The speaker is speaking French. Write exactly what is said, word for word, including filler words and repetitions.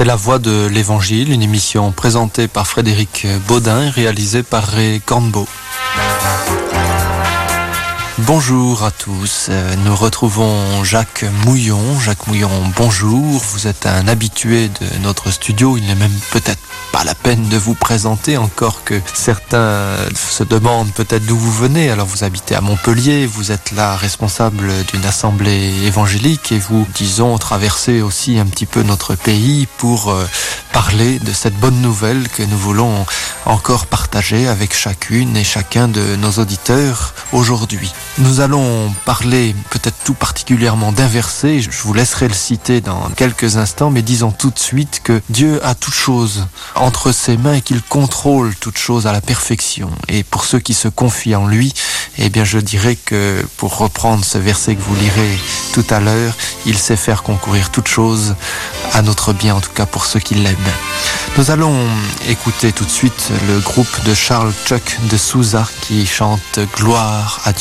C'est La Voix de l'Évangile, une émission présentée par Frédéric Baudin et réalisée par Ray Cornbeau. Bonjour à tous, nous retrouvons Jacques Mouillon. Jacques Mouillon, bonjour, vous êtes un habitué de notre studio, il n'est même peut-être pas la peine de vous présenter, encore que certains se demandent peut-être d'où vous venez. Alors vous habitez à Montpellier, vous êtes là responsable d'une assemblée évangélique et vous, disons, traversez aussi un petit peu notre pays pour euh, parler de cette bonne nouvelle que nous voulons encore partager avec chacune et chacun de nos auditeurs aujourd'hui. Nous allons parler peut-être tout particulièrement d'un verset, je vous laisserai le citer dans quelques instants, mais disons tout de suite que Dieu a toute chose entre ses mains et qu'il contrôle toute chose à la perfection. Et pour ceux qui se confient en lui, eh bien je dirais que, pour reprendre ce verset que vous lirez tout à l'heure, il sait faire concourir toute chose à notre bien, en tout cas pour ceux qui l'aiment. Nous allons écouter tout de suite le groupe de Charles Chuck de Souza qui chante « Gloire à Dieu ».